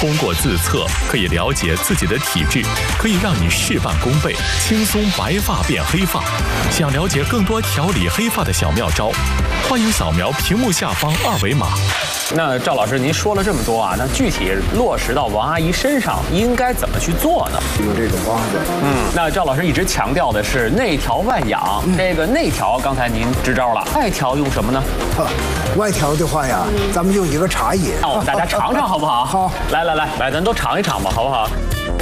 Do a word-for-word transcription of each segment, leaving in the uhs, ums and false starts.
通过自测可以了解自己的体质，可以让你事半功倍，轻松白发变黑发。想了解更多调理黑发的小妙招，欢迎扫描屏幕下方二维码。 那赵老师，您说了这么多啊，那具体落实到王阿姨身上应该怎么去做呢？ 有这种方子。 嗯，那赵老师一直强调的是内调外养，嗯、这个内调刚才您支招了，外调用什么呢？ 外调的话呀，嗯、咱们用一个茶饮。 那我们大家尝尝好不好？ 好， 来来来来，咱都尝一尝吧，好不好？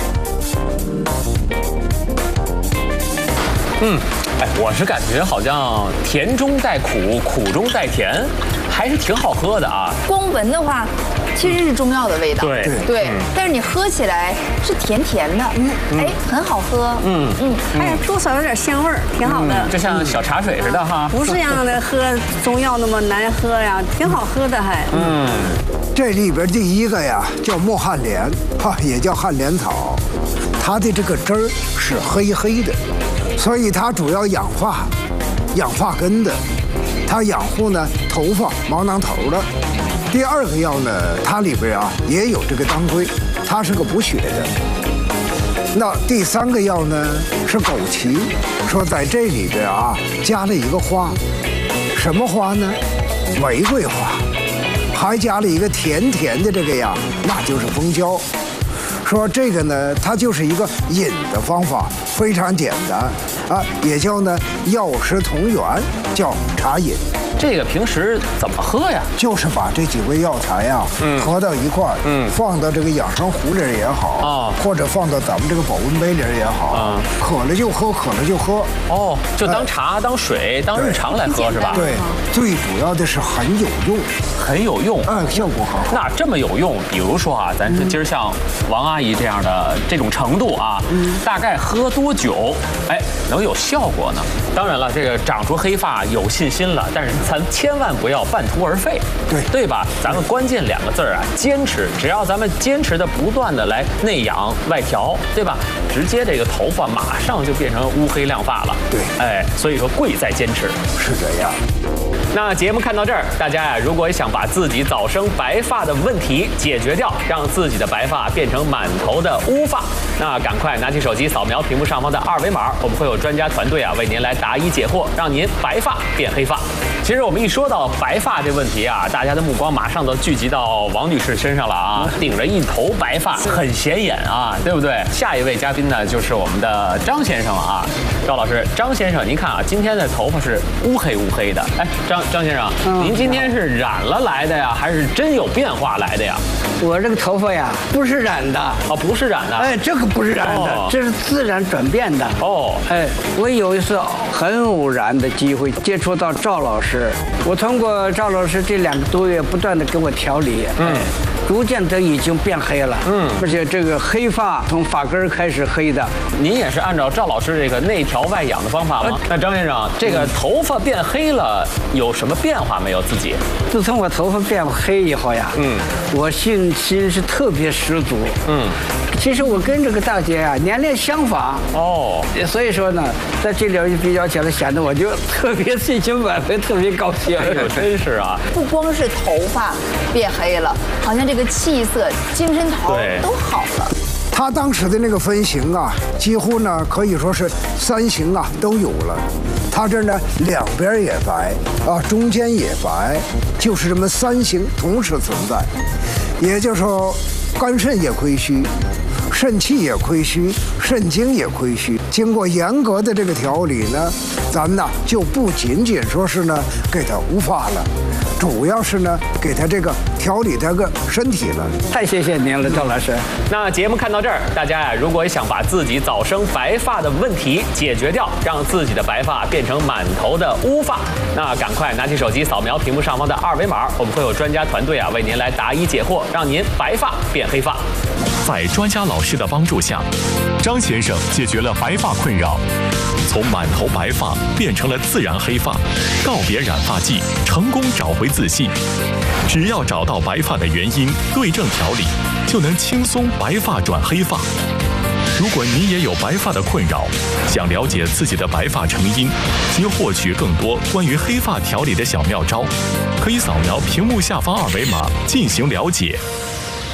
嗯，哎，我是感觉好像甜中带苦，苦中带甜，还是挺好喝的啊。 光闻的话，其实是中药的味道。 对对，嗯、但是你喝起来是甜甜的，嗯，哎，很好喝。嗯嗯，还有多少有点香味儿，挺好的。 嗯、就像小茶水似的哈。 不是让的喝中药那么难喝呀，挺好喝的还。 嗯， 这里边第一个呀叫墨旱莲，哈，也叫旱莲草，它的这个汁儿是黑黑的。所以它主要养发、养发根的，它养护呢头发、毛囊头的。第二个药呢，它里边啊也有这个当归，它是个补血的。那第三个药呢是枸杞，说在这里边啊加了一个花，什么花呢？玫瑰花，还加了一个甜甜的这个呀，那就是蜂胶。说这个呢，它就是一个饮的方法，非常简单啊，也叫呢药食同源，叫茶饮。 这个平时怎么喝呀？ 就是把这几味药材呀，嗯，合到一块儿，嗯，放到这个养生壶里也好，啊，或者放到咱们这个保温杯里也好，啊，渴了就喝，渴了就喝。 哦，就当茶、呃、当水、当日常来喝是吧？ 对，最主要的是很有用， 很有用， 嗯，效果很好。 那这么有用，比如说啊，咱是今儿像王阿姨这样的这种程度啊，嗯，大概喝多久，哎，能有效果呢？当然了，这个长出黑发有信心了，但是咱千万不要半途而废， 对对吧？咱们关键两个字儿啊，坚持。只要咱们坚持的不断的来内养外调，对吧？直接这个头发马上就变成乌黑亮发了。 对， 哎，所以说贵在坚持， 是这样。 那节目看到这儿，大家呀，如果想把自己早生白发的问题解决掉，让自己的白发变成满头的乌发，那赶快拿起手机扫描屏幕上方的二维码，我们会有专家团队啊为您来答疑解惑，让您白发变黑发。其实我们一说到白发这问题啊，大家的目光马上都聚集到王女士身上了啊，顶着一头白发，很显眼啊，对不对？下一位嘉宾呢，就是我们的张先生了啊，赵老师，张先生，您看啊，今天的头发是乌黑乌黑的，哎，张张先生，嗯、您今天是染了来的呀，还是真有变化来的呀？ 我这个头发呀，不是染的， 哦，不是染的， 哎，这个不是染的，哦、这是自然转变的。哦，哎，我有一次很偶然的机会接触到赵老师，我通过赵老师这两个多月不断的给我调理，嗯。哎，逐渐的已经变黑了，嗯，而且这个黑发从发根开始黑的。 您也是按照赵老师这个内调外养的方法吗？那张先生，这个头发变黑了，有什么变化没有？自己？ 自从我头发变黑以后呀，嗯，我信心是特别十足，嗯。其实我跟这个大姐啊年龄相仿哦，所以说呢，在这里比较起来，显得我就特别信心满分，特别高兴。 哎呦，真是啊！ 不光是头发变黑了，好像这个气色、精神头都好了。 他当时的那个分型啊，几乎呢可以说是三型啊都有了。他这呢两边也白啊，中间也白，就是这么三型同时存在。也就是说，肝肾也亏虚，肾气也亏虚，肾精也亏虚。经过严格的这个调理呢，咱呢就不仅仅说是呢给他无发了，主要是呢给他这个调理他个身体了。 太谢谢您了，赵老师。 那节目看到这儿，大家呀，如果想把自己早生白发的问题解决掉，让自己的白发变成满头的乌发，那赶快拿起手机扫描屏幕上方的二维码，我们会有专家团队啊为您来答疑解惑，让您白发变黑发。 在专家老师的帮助下，张先生解决了白发困扰，从满头白发变成了自然黑发，告别染发剂，成功找回自信。只要找到白发的原因，对症调理，就能轻松白发转黑发。如果你也有白发的困扰，想了解自己的白发成因及获取更多关于黑发调理的小妙招，可以扫描屏幕下方二维码进行了解。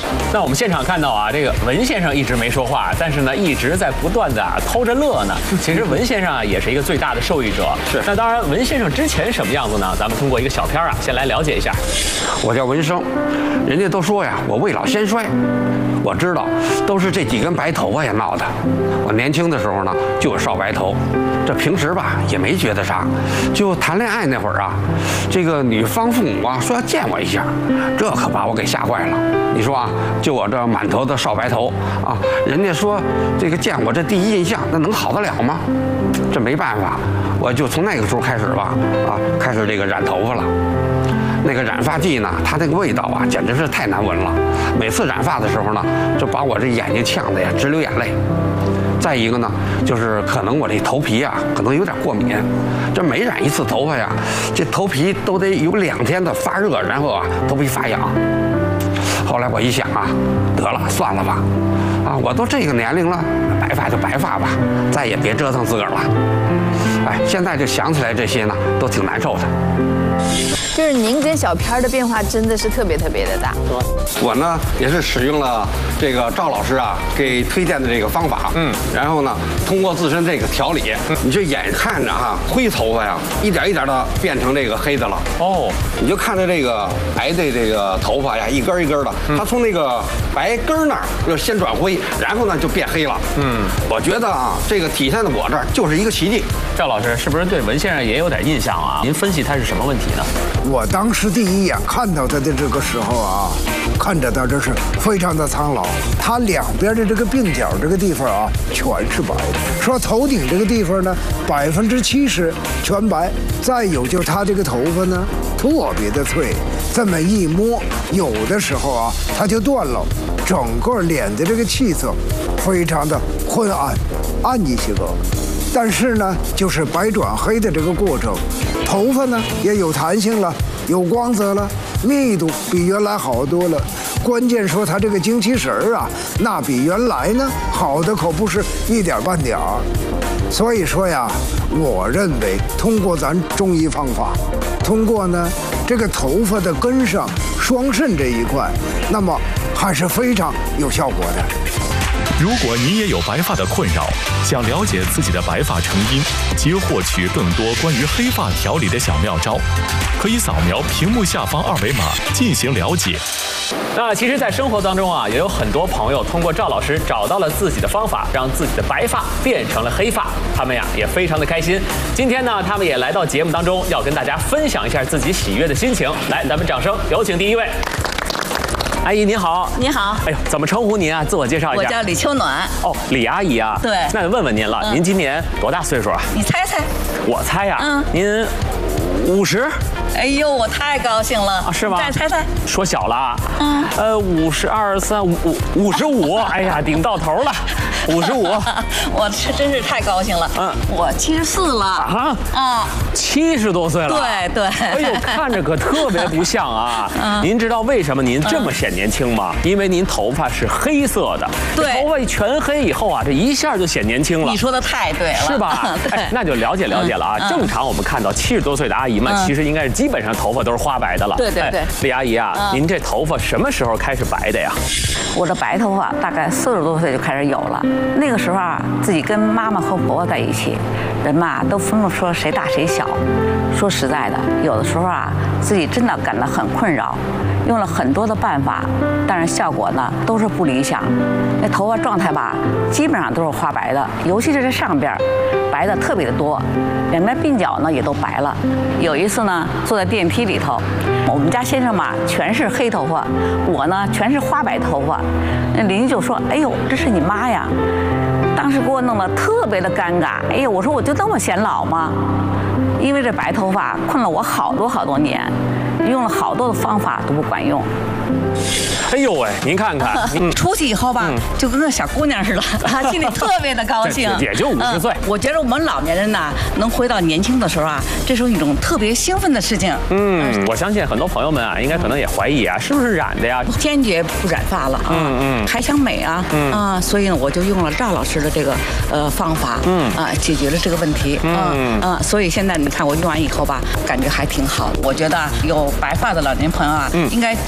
那我们现场看到啊，这个文先生一直没说话，但是呢，一直在不断的啊偷着乐呢。其实文先生啊，也是一个最大的受益者。是。那当然，文先生之前什么样子呢？咱们通过一个小片啊，先来了解一下。 我叫文生，人家都说呀，我未老先衰。我知道，都是这几根白头发呀闹的。我年轻的时候呢，就有少白头，这平时吧也没觉得啥。就谈恋爱那会儿啊，这个女方父母啊说要见我一下，这可把我给吓坏了。你说啊，就我这满头的少白头啊，人家说这个见我这第一印象，那能好得了吗？这没办法，我就从那个时候开始吧，啊，开始这个染头发了。那个染发剂呢，它那个味道啊，简直是太难闻了。每次染发的时候呢，就把我这眼睛呛得呀直流眼泪。再一个呢，就是可能我这头皮啊，可能有点过敏。这每染一次头发呀，这头皮都得有两天的发热，然后啊，头皮发痒。后来我一想啊，得了，算了吧，啊，我都这个年龄了，白发就白发吧，再也别折腾自个儿了。哎，现在就想起来这些呢，都挺难受的。 就是您跟小片的变化真的是特别特别的大。 我呢也是使用了这个赵老师啊给推荐的这个方法，嗯，然后呢通过自身这个调理，嗯、你就眼看着哈灰头发呀一点一点的变成这个黑的了。哦，你就看着这个白的这个头发呀一根一根的，嗯、它从那个白根那儿就先转灰，然后呢就变黑了。嗯，我觉得啊这个体现在我这儿就是一个奇迹。 赵老师是不是对文先生也有点印象啊？您分析他是什么问题呢？ 我当时第一眼看到他的这个时候啊，看着他这是非常的苍老，他两边的这个鬓角这个地方啊全是白的，说头顶这个地方呢百分之七十全白，再有就他这个头发呢特别的脆，这么一摸，有的时候啊它就断了，整个脸的这个气色非常的昏暗，暗一些个。但是呢，就是白转黑的这个过程，头发呢也有弹性了，有光泽了，密度比原来好多了。关键说他这个精气神儿啊，那比原来呢好的可不是一点半点儿。所以说呀，我认为通过咱中医方法，通过呢这个头发的根上双肾这一块，那么还是非常有效果的。 如果你也有白发的困扰，想了解自己的白发成因及获取更多关于黑发调理的小妙招，可以扫描屏幕下方二维码进行了解。 那其实，在生活当中啊，也有很多朋友通过赵老师找到了自己的方法，让自己的白发变成了黑发，他们呀也非常的开心。今天呢，他们也来到节目当中，要跟大家分享一下自己喜悦的心情。来，咱们掌声有请第一位。阿姨您好， 您好。 哎呦，怎么称呼您啊？自我介绍一下。 我叫李秋暖。 哦，李阿姨啊。 对。 那就问问您了，嗯、您今年多大岁数啊？ 你猜猜。 我猜呀、啊。嗯。您五十。 哎呦，我太高兴了啊！是吗？ 再猜猜。 说小了啊。 嗯。 呃，五十二三五五五十五，哎呀，顶到头了。五十五， 我是真是太高兴了。嗯，我七十四了啊啊，七十多岁了。 对对。 哎呦，看着可特别不像啊。嗯。您知道为什么您这么显年轻吗？因为您头发是黑色的。 对。 头发全黑以后啊，这一下就显年轻了。 你说的太对了。 是吧？ 对。 那就了解了解了啊。正常我们看到七十多岁的阿姨们，其实应该是基本上头发都是花白的了。 对对对。 李阿姨啊，您这头发什么时候开始白的呀？ 我的白头发大概四十多岁就开始有了。那个时候啊，自己跟妈妈和婆婆在一起，人嘛都分不出谁大谁小。说实在的，有的时候啊，自己真的感到很困扰，用了很多的办法，但是效果呢都是不理想。那头发状态吧，基本上都是花白的，尤其是这上边白的特别的多，两边鬓角呢也都白了。有一次呢，坐在电梯里头，我们家先生嘛全是黑头发，我呢全是花白头发。那邻居就说：“哎呦，这是你妈呀！”当时给我弄得特别的尴尬。哎呦，我说我就这么显老吗？因为这白头发困了我好多好多年，用了好多的方法都不管用。 哎呦喂，您看看， 嗯、出去以后吧，嗯、就跟个小姑娘似的，心里特别的高兴。 也就五十岁、 嗯。我觉得我们老年人呢，能回到年轻的时候啊，这是一种特别兴奋的事情。 嗯，我相信很多朋友们啊，应该可能也怀疑啊，是不是染的呀？ 坚决不染发了啊，嗯嗯，还想美啊，嗯啊，所以呢，我就用了赵老师的这个呃方法，嗯啊，解决了这个问题，嗯啊，所以现在你看我用完以后吧，感觉还挺好的。我觉得有白发的老年朋友啊，嗯、应该坚持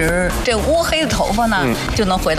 时，这乌黑的头发呢就能回到。